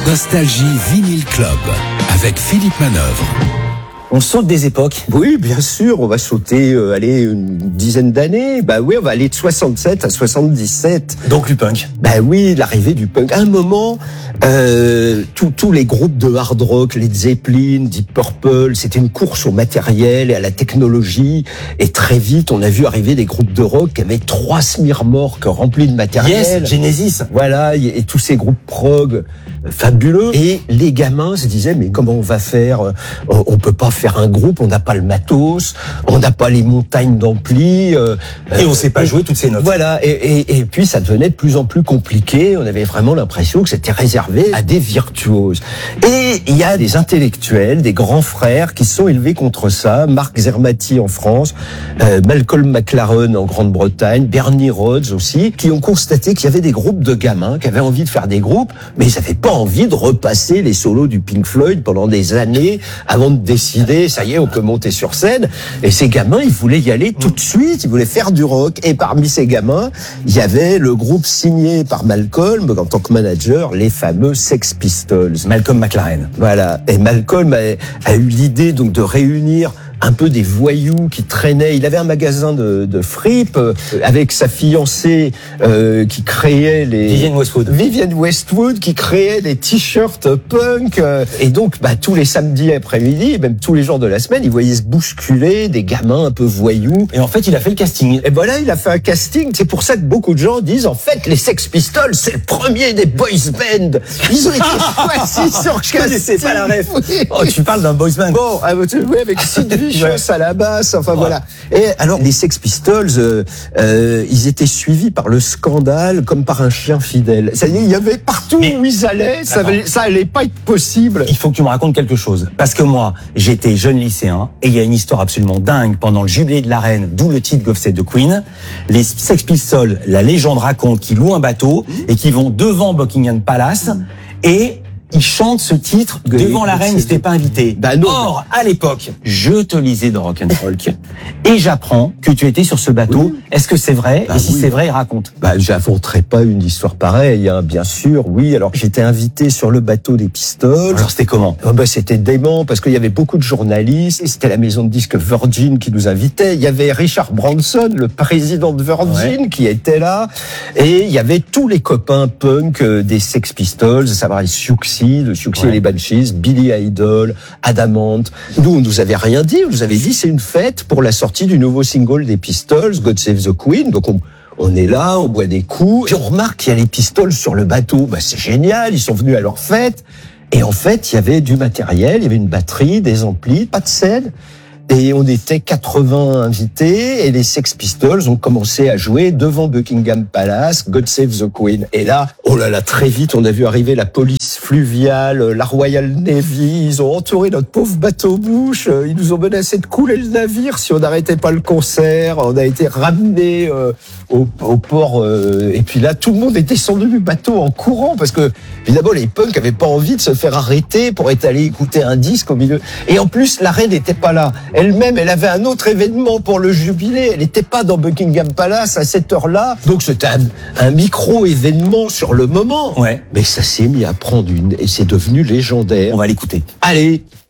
Nostalgie Vinyl Club avec Philippe Manœuvre. On saute des époques. Oui, bien sûr, on va sauter, une dizaine d'années. Bah oui, on va aller de 67 à 77. Donc le punk. Bah oui, l'arrivée du punk. À un moment, tous les groupes de hard rock, Led Zeppelin, Deep Purple, c'était une course au matériel et à la technologie. Et très vite, on a vu arriver des groupes de rock qui avaient 3 semi-remorques remplis de matériel. Yes, Genesis. Voilà, et tous ces groupes prog fabuleux. Et les gamins se disaient, mais comment on va faire? On peut pas faire un groupe, on n'a pas le matos, on n'a pas les montagnes d'ampli. Et on sait pas jouer toutes ces notes. Voilà, et puis ça devenait de plus en plus compliqué. On avait vraiment l'impression que c'était réservé à des virtuoses. Et il y a des intellectuels, des grands frères qui se sont élevés contre ça. Mark Zermati en France, Malcolm McLaren en Grande-Bretagne, Bernie Rhodes aussi, qui ont constaté qu'il y avait des groupes de gamins qui avaient envie de faire des groupes, mais ils n'avaient pas envie de repasser les solos du Pink Floyd pendant des années avant de décider, ça y est, on peut monter sur scène. Et ces gamins, ils voulaient y aller tout de suite, ils voulaient faire du rock. Et parmi ces gamins, il y avait le groupe signé par Malcolm en tant que manager, les fameux Sex Pistols. Malcolm McLaren. Voilà. Et Malcolm a eu l'idée donc de réunir un peu des voyous qui traînaient. Il avait un magasin de fripes avec sa fiancée qui créait les... Vivienne Westwood qui créait les t-shirts punk. Et donc, tous les samedis après-midi, même tous les jours de la semaine, il voyait se bousculer des gamins un peu voyous. Et en fait, il a fait le casting. Et voilà, il a fait un casting. C'est pour ça que beaucoup de gens disent, en fait, les Sex Pistols, c'est le premier des boys band. Ils ont été choisis sur casting. Je connaissais pas la ref. Oh, tu parles d'un boys band. Bon, oui, avec Sid Vicious à la basse, enfin voilà. Et alors, les Sex Pistols, ils étaient suivis par le scandale comme par un chien fidèle. Ça y est, il y avait partout où ils allaient, ça allait pas être possible. Il faut que tu me racontes quelque chose. Parce que moi, j'étais jeune lycéen, et il y a une histoire absolument dingue pendant le jubilé de la reine, d'où le titre God Save the Queen. Les Sex Pistols, la légende raconte qu'ils louent un bateau, et qu'ils vont devant Buckingham Palace, et ils chantent ce titre devant la reine, ils n'étaient pas invités. Or, à l'époque, je te lisais dans Rock'n'Folk et j'apprends que tu étais sur ce bateau. Oui. Est-ce que c'est vrai? Et si c'est vrai, raconte. J'inventerai pas une histoire pareille, hein, bien sûr, oui. Alors, j'étais invité sur le bateau des Pistols. Alors, c'était comment? C'était dément parce qu'il y avait beaucoup de journalistes et c'était la maison de disques Virgin qui nous invitait. Il y avait Richard Branson, le président de Virgin, qui était là. Et il y avait tous les copains punk des Sex Pistols, ça va, Siouxsie et les Banshees, Billy Idol, Adamant. Nous, on nous avait rien dit. On nous avait dit c'est une fête pour la sortie du nouveau single des Pistols, God Save the Queen. Donc on est là, on boit des coups. Puis on remarque qu'il y a les Pistols sur le bateau. C'est génial, ils sont venus à leur fête. Et en fait, il y avait du matériel, il y avait une batterie, des amplis, pas de scène. Et on était 80 invités et les Sex Pistols ont commencé à jouer devant Buckingham Palace, God Save the Queen. Et là, oh là là, très vite, on a vu arriver la police fluviale, la Royal Navy. Ils ont entouré notre pauvre bateau-bouche. Ils nous ont menacé de couler le navire si on n'arrêtait pas le concert. On a été ramenés au port. Et puis là, tout le monde est descendu du bateau en courant parce que, évidemment, les punks avaient pas envie de se faire arrêter pour être allés écouter un disque au milieu. Et en plus, la reine n'était pas là. Elle-même, elle avait un autre événement pour le jubilé. Elle n'était pas dans Buckingham Palace à cette heure-là. Donc c'était un micro-événement sur le moment. Ouais. Mais ça s'est mis à prendre et c'est devenu légendaire. On va l'écouter. Allez.